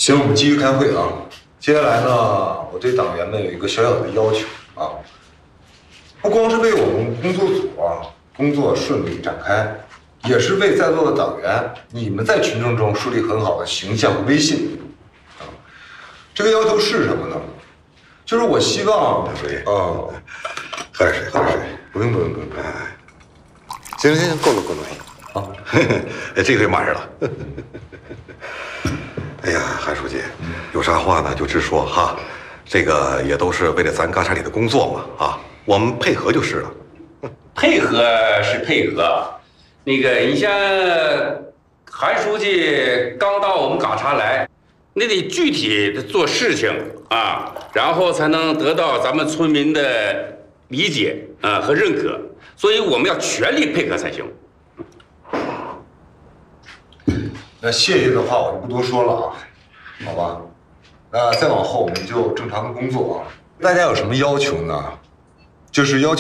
行，我们继续开会啊。接下来呢，我对党员们有一个小小的要求啊，不光是为我们工作组工作顺利展开，也是为在座的党员你们在群众中树立很好的形象和威信啊。这个要求是什么呢？就是我希望书记喝点水，喝点水。 不用。 行，够了。啊，这回满意了。哎呀，韩书记，有啥话呢就直说哈，这个也都是为了咱嘎查里的工作嘛啊，我们配合就是了。 配合是配合，那个你像韩书记刚到我们嘎查来，那得具体的做事情啊，然后才能得到咱们村民的理解和认可，所以我们要全力配合才行。 那谢谢的话我就不多说了啊，好吧？那再往后我们就正常的工作啊。大家有什么要求呢？就是要求。